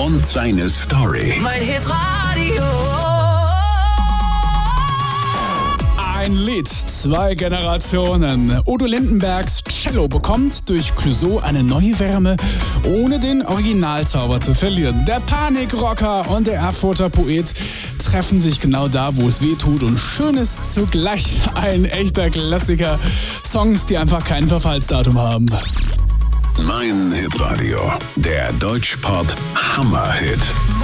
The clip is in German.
und seine Story. Mein Hitradio. Ein Lied, 2 Generationen. Udo Lindenbergs Cello bekommt durch Clouseau eine neue Wärme, ohne den Originalzauber zu verlieren. Der Panikrocker und der Erfurter Poet treffen sich genau da, wo es weh tut, und schön ist zugleich ein echter Klassiker. Songs, die einfach kein Verfallsdatum haben. Mein Hitradio, der Deutschpop Hammerhit.